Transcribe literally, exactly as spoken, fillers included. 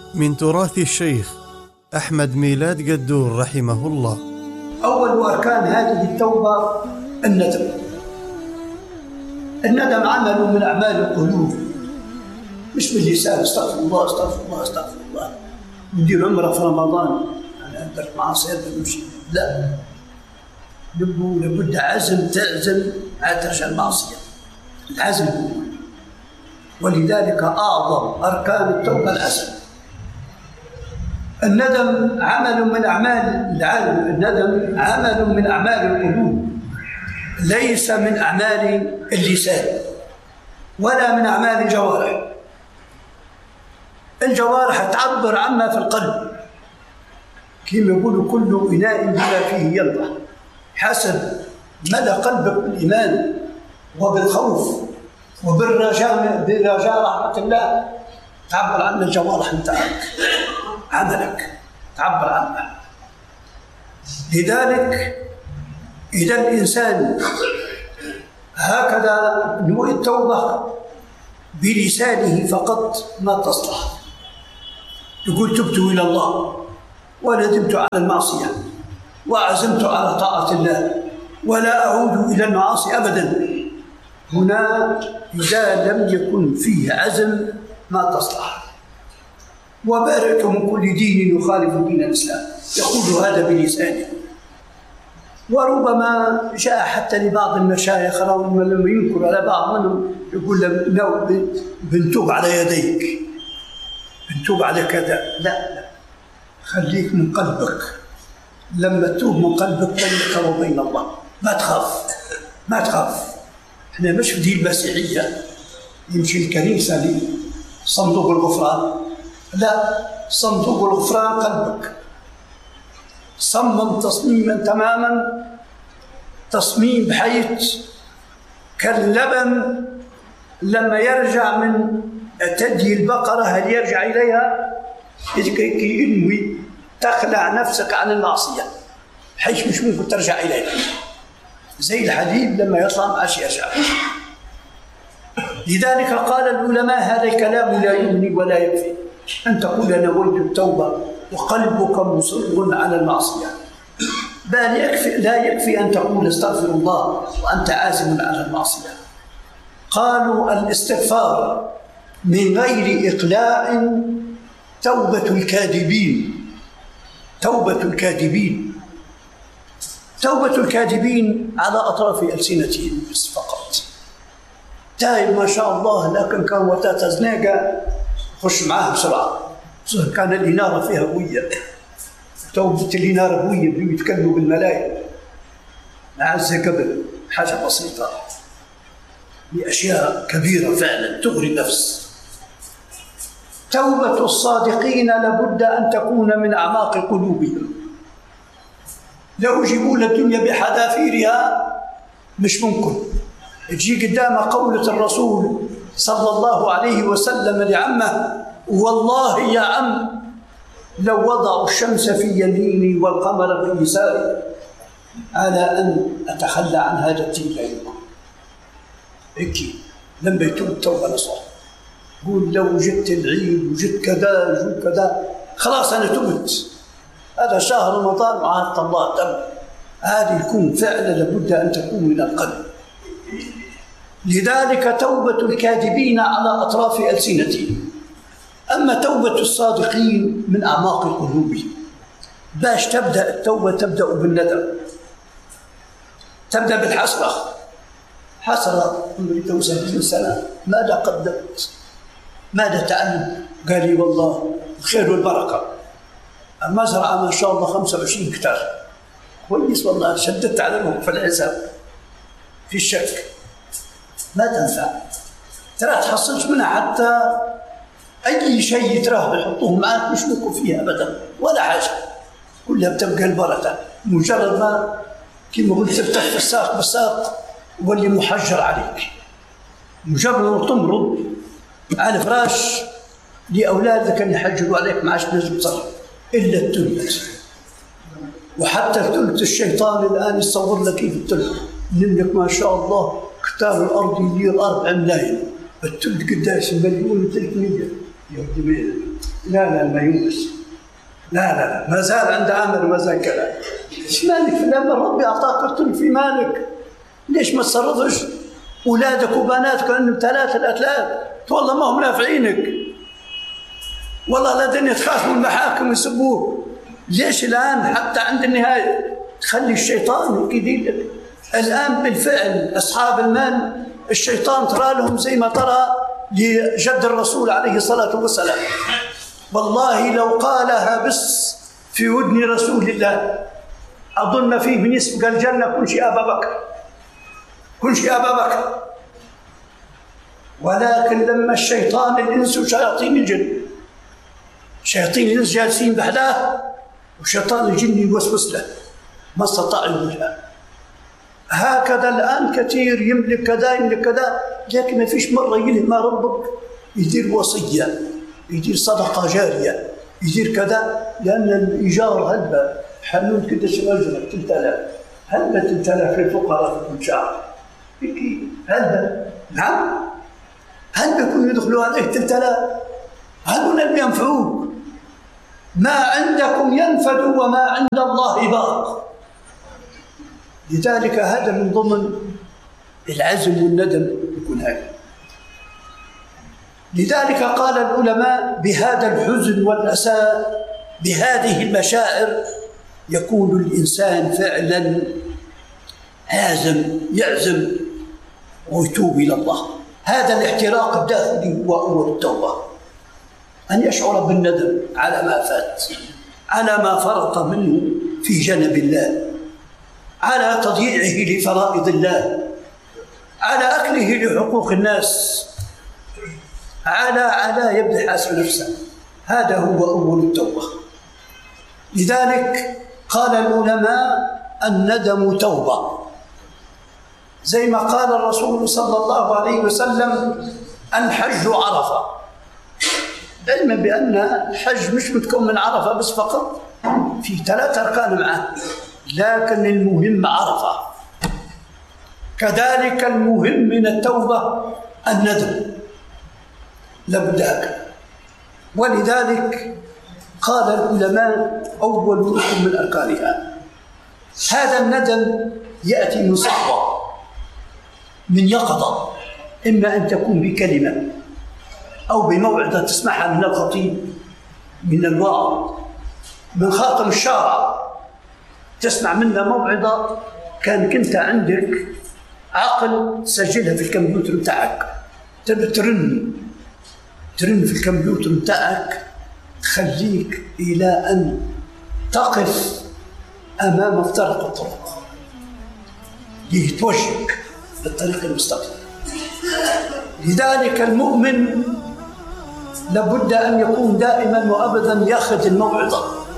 من تراث الشيخ أحمد ميلاد قدور رحمه الله. أول أركان هذه التوبة الندم. الندم عمل من أعمال القلوب، مش باللسان استغفر الله استغفر الله استغفر الله ندير عمره في رمضان أنا أدرك معاصي نمشي، لا، لابد عزم تعزم على ترك المعصية، العزم هو. ولذلك أعظم أركان التوبة العزم. الندم عمل من أعمال العالم، الندم عمل من أعمال القلوب، ليس من أعمال اللسان ولا من أعمال الجوارح. الجوارح تعبر عما في القلب، كما يقولوا كل إناء بما فيه ينضح، حسب مدى قلبك بالإيمان وبالخوف وبالرجاء برجاء رحمة الله تعبر عن الجوارح نتاعك، عملك تعبر عنه. لذلك إذا الإنسان هكذا نوع التوبة بلسانه فقط ما تصلح، يقول تبت إلى الله وندمت على المعصية وعزمت على طاعة الله ولا أعود إلى المعاصي أبدا. هنا إذا لم يكن فيه عزم ما تصلح. وبارئت من كل دين يخالف دين الإسلام، يقول هذا بلسانه. وربما جاء حتى لبعض المشايخ لما ينكر على بعض منهم يقول له بنتوب على يديك، بنتوب على كذا. لا لا، خليك من قلبك، لما تتوب من قلبك بينك وبين الله، ما تخاف ما تخاف. احنا مش في دين المسيحية يمشي الكنيسة لصندوق الغفران، لا، صندوق الغفران قلبك. صمم تصميما تماما، تصميم بحيث كاللبن لما يرجع من تدي البقرة هل يرجع إليها كي ينوي تخلع نفسك عن المعصية بحيث مش ممكن ترجع إليها، زي الحديد لما يطلع ما عادش يرجع. لذلك قال العلماء هذا الكلام لا يغني ولا يكفي أن تقول أنا نويت التوبة وقلبك مصر على المعصية، بل يكفي لا يكفي أن تقول استغفر الله وأنت عازم على المعصية. قالوا الاستغفار من غير إقلاع توبة الكاذبين، توبة الكاذبين توبة الكاذبين على أطراف ألسنتهم بس فقط. تائب ما شاء الله، لكن كان وتاتا زناقة خش معاه بسرعة، كان الإنارة فيها قوية، توبة الإنارة قوية، بدهم يتكلموا بالملايين عز قبل حاجة بسيطة لأشياء كبيرة فعلا تغري النفس. توبة الصادقين لابد أن تكون من أعماق قلوبهم. لو جيبوا الدنيا بحذافيرها مش ممكن. تجي قدام قولة الرسول صلى الله عليه وسلم لعمه والله يا عم لو وضعوا الشمس في يميني والقمر في يساري على أن أتخلى عن هذا الدين لا يمكن. هيك لما يتوب توبة نصوح، قول لو وجدت العيد وجدت كذا وجدت كذا خلاص أنا تبت، هذا شهر رمضان وعهد الله تم. هذه يكون فعلا لابد أن تكون من القلب. لذلك توبة الكاذبين على أطراف ألسنتهم، أما توبة الصادقين من أعماق قلوبهم. باش تبدأ التوبة تبدأ بالندم، تبدأ بالحسرة. حسرة عمري توسعين سنة، ماذا قدمت؟ ماذا تعلم؟ قال لي والله الخير والبركة، المزرعة ما شاء الله خمسة وعشرين هكتار، كويس والله، شددت على الوقت في الحساب في الشك، ما تنفع، ترى تحصلش منها حتى أي شيء تراه بيحطوه معك مش ممكن فيها أبدا ولا حاجة، كلها بتبقى البركة. مجرد ما كما قلت تفتح في الساق بالساق واللي محجر عليك، مجرد ما تمرض على الفراش لأولادك أن يحجروا عليك ما عادش تنجم تصرف إلا التلت. وحتى التلت الشيطان الآن يصور لك كيف التلت، لأنك ما شاء الله كتاب الأرض يدير أربع ملايين، التلت قداش؟ مليون وثلاثمية يا ودي. لا لا ما يونس، لا لا لا ما زال عند امل وما زال كلام. ايش مالك لما ربي اعطاك قلت في مالك؟ ليش ما تصرفش اولادك وبناتك انهم ثلاثه الاثلاث؟ والله ما هم نافعينك، والله لا دنيا تخاف من المحاكم ويسبوه. ليش الان حتى عند النهايه تخلي الشيطان يكيد لك؟ الان بالفعل اصحاب المال الشيطان ترى لهم زي ما ترى لجد الرسول عليه الصلاه والسلام. والله لو قالها بس في ودن رسول الله اظن ما فيه من يسبق الجنه كن شيء ابا بكر، كن شيء ابا بكر. ولكن لما الشيطان الانس وشياطين الجن، شياطين الانس جالسين بحداه وشيطان الجن يوسوس له ما استطاع يوجهه. هكذا الان كثير يملك كذا يملك كذا، لكن ما فيش مره يلهم ربك يدير وصيه، يدير صدقه جاريه، يدير كذا. لان الايجار هلبة حنون كده شغل ثلاثة آلاف، هلبة ثلاثة آلاف للفقراء في كل شهر هلبة. نعم هل بيكونوا يدخلوا عليك ثلاثة آلاف؟ هل اللي ينفعوك؟ ما عندكم ينفد وما عند الله باق. لذلك هذا من ضمن العزم والندم يكون هذا. لذلك قال العلماء بهذا الحزن والأسى بهذه المشاعر يكون الإنسان فعلا عازم يعزم ويتوب إلى الله. هذا الاحتراق الداخلي هو أول التوبة، أن يشعر بالندم على ما فات، على ما فرط منه في جنب الله، على تضييعه لفرائض الله، على أكله لحقوق الناس، على على يبدأ حاسب نفسه. هذا هو أول التوبة. لذلك قال العلماء الندم توبة، زي ما قال الرسول صلى الله عليه وسلم الحج عرفة. علما بأن الحج مش متكون من عرفة بس فقط، في ثلاث أركان معه، لكن المهم عرفة. كذلك المهم من التوبة الندم، لابد هكذا. ولذلك قال العلماء أول ركن من أركانها. هذا الندم يأتي من صحوة، من يقظة، إما أن تكون بكلمة أو بموعظة تسمعها من الخطيب، من الواعظ، من خاطم الشارع تسمع منها موعظة، كان كنت عندك عقل تسجلها في الكمبيوتر بتاعك، تبي ترن ترن في الكمبيوتر بتاعك، تخليك إلى أن تقف أمام مفترق الطرق لتوجهك بالطريق المستقيم. لذلك المؤمن لابد أن يكون دائما وأبدا يأخذ الموعظة